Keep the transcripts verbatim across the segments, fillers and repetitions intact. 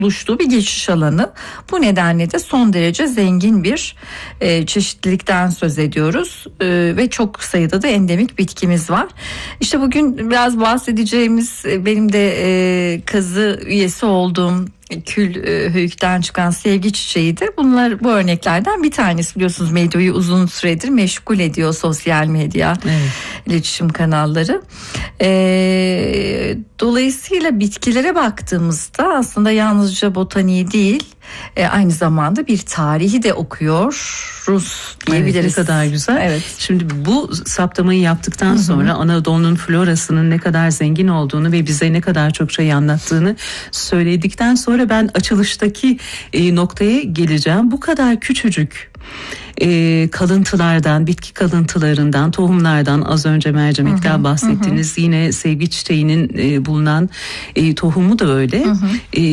buluştuğu bir geçiş alanı. Bu nedenle de son derece zengin bir e, çeşitlilikten söz ediyoruz e, ve çok sayıda da endemik bitkimiz var. İşte bugün biraz bahsedeceğimiz e, benim de e, kazı üyesi olduğum Kül e, Höyük'ten çıkan sevgi çiçeğidir. Bunlar bu örneklerden bir tanesi. Biliyorsunuz medyayı uzun süredir meşgul ediyor sosyal medya, evet, iletişim kanalları. E, dolayısıyla bitkilere baktığımızda aslında yalnızca botaniği değil, e, aynı zamanda bir tarihi de okuyoruz diyebiliriz. Evet, ne kadar güzel. Evet. Şimdi bu saptamayı yaptıktan Hı-hı. sonra Anadolu'nun florasının ne kadar zengin olduğunu ve bize ne kadar çok şey anlattığını söyledikten sonra ben açılıştaki e, noktaya geleceğim. Bu kadar küçücük E, kalıntılardan, bitki kalıntılarından, tohumlardan, az önce mercimekten hı hı, bahsettiniz. Hı. Yine sevgi çiçeğinin e, bulunan e, tohumu da öyle. Hı hı. E,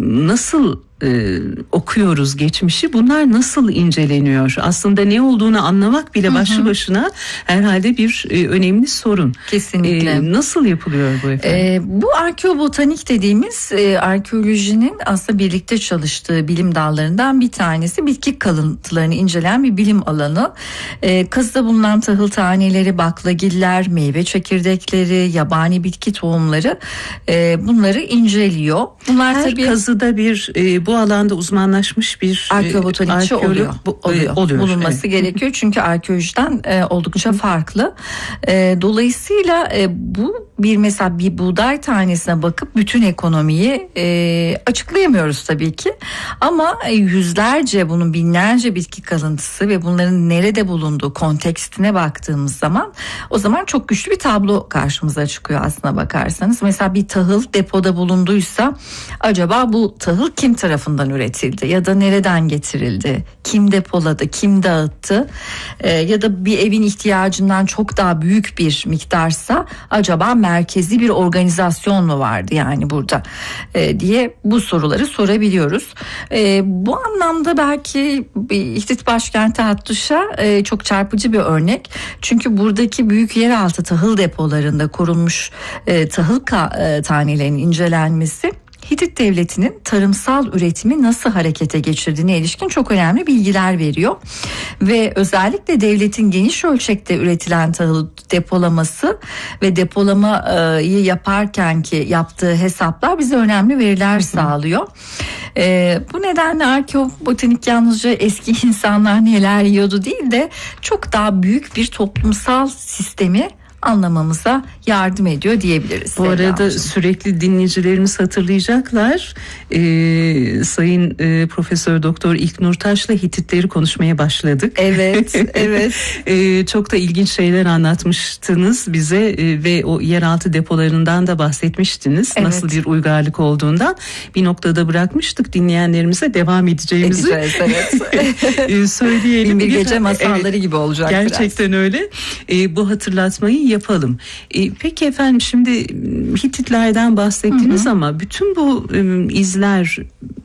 nasıl e, okuyoruz geçmişi? Bunlar nasıl inceleniyor? Aslında ne olduğunu anlamak bile başlı hı hı. başına herhalde bir e, önemli sorun. Kesinlikle. E, nasıl yapılıyor bu efendim? E, bu arkeobotanik dediğimiz e, arkeolojinin aslında birlikte çalıştığı bilim dallarından bir tanesi. Bitki kalıntılarını inceleyen bir bilim alanı. E, kazıda bulunan tahıl taneleri, baklagiller, meyve çekirdekleri, yabani bitki tohumları, e, bunları inceliyor. Bunlar Her tabii kazıda bir e, bu alanda uzmanlaşmış bir arkeobotanikçi oluyor. Bu, oluyor. oluyor. Bulunması evet. gerekiyor çünkü arkeolojiden e, oldukça farklı. E, dolayısıyla e, bu bir mesela bir buğday tanesine bakıp bütün ekonomiyi e, açıklayamıyoruz tabii ki. Ama e, yüzlerce, bunun binlerce bitki kalıntısı ve bunların nerede bulunduğu kontekstine baktığımız zaman o zaman çok güçlü bir tablo karşımıza çıkıyor aslına bakarsanız. Mesela bir tahıl depoda bulunduysa acaba bu tahıl kim tarafından üretildi ya da nereden getirildi? Kim depoladı? Kim dağıttı? Ee, ya da bir evin ihtiyacından çok daha büyük bir miktarsa acaba merkezi bir organizasyon mu vardı yani burada ee, diye bu soruları sorabiliyoruz. Ee, bu anlamda belki Hitit başkenti Hattuşa e, çok çarpıcı bir örnek. Çünkü buradaki büyük yeraltı tahıl depolarında korunmuş e, tahıl ka- e, tanelerinin incelenmesi Hitit devletinin tarımsal üretimi nasıl harekete geçirdiğine ilişkin çok önemli bilgiler veriyor. Ve özellikle devletin geniş ölçekte üretilen tahıl depolaması ve depolamayı yaparken ki yaptığı hesaplar bize önemli veriler sağlıyor. Ee, bu nedenle arkeobotanik yalnızca eski insanlar neler yiyordu değil de çok daha büyük bir toplumsal sistemi anlamamıza yardım ediyor diyebiliriz. Bu arada amcım. Sürekli dinleyicilerimiz hatırlayacaklar. Ee, Sayın e, Profesör Doktor İlknur Taş'la Hititleri konuşmaya başladık. Evet, evet. ee, çok da ilginç şeyler anlatmıştınız bize e, ve o yeraltı depolarından da bahsetmiştiniz. Evet. Nasıl bir uygarlık olduğundan. Bir noktada bırakmıştık, dinleyenlerimize devam edeceğimizi. Edeceğiz, evet. Söyleyelim. Bir gece masalları evet, gibi olacak. Gerçekten biraz. Öyle. Ee, bu hatırlatmayı yapalım. E, peki efendim, şimdi Hititlerden bahsettiniz, hı hı, ama bütün bu e, izler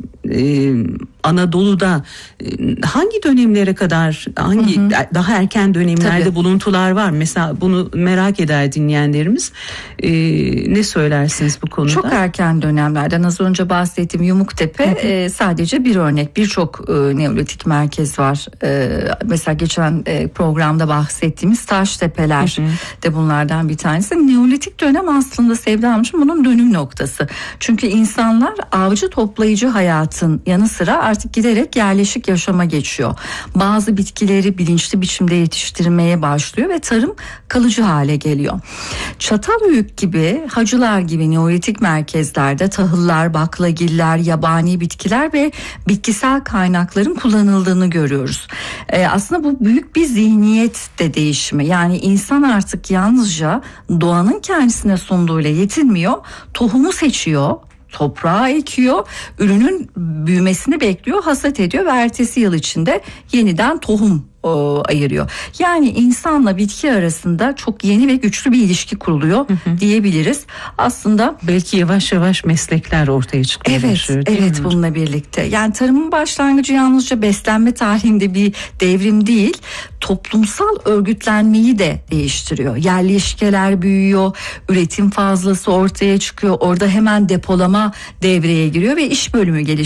e, Anadolu'da hangi dönemlere kadar, hangi hı hı. daha erken dönemlerde tabii buluntular var? Mesela bunu merak eder dinleyenlerimiz. Ee, ne söylersiniz bu konuda? Çok erken dönemlerden, az önce bahsettiğim Yumuktepe e, sadece bir örnek. Birçok e, neolitik merkez var. E, mesela geçen e, programda bahsettiğimiz Taştepeler hı hı. de bunlardan bir tanesi. Neolitik dönem aslında Sevda Hanımcığım bunun dönüm noktası. Çünkü insanlar avcı toplayıcı hayatın yanı sıra artık giderek yerleşik yaşama geçiyor. Bazı bitkileri bilinçli biçimde yetiştirmeye başlıyor ve tarım kalıcı hale geliyor. Çatalhöyük gibi, Hacılar gibi neolitik merkezlerde tahıllar, baklagiller, yabani bitkiler ve bitkisel kaynakların kullanıldığını görüyoruz. Ee, aslında bu büyük bir zihniyet de değişimi. Yani insan artık yalnızca doğanın kendisine sunduğuyla yetinmiyor, tohumu seçiyor, toprağa ekiyor, ürünün büyümesini bekliyor, hasat ediyor ve ertesi yıl içinde yeniden tohum o, ayırıyor. Yani insanla bitki arasında çok yeni ve güçlü bir ilişki kuruluyor hı hı. diyebiliriz. Aslında belki yavaş yavaş meslekler ortaya çıkıyor. Evet, evet bununla birlikte. Yani tarımın başlangıcı yalnızca beslenme tarihinde bir devrim değil, toplumsal örgütlenmeyi de değiştiriyor. Yerleşkeler büyüyor, üretim fazlası ortaya çıkıyor. Orada hemen depolama devreye giriyor ve iş bölümü geliştiriyor.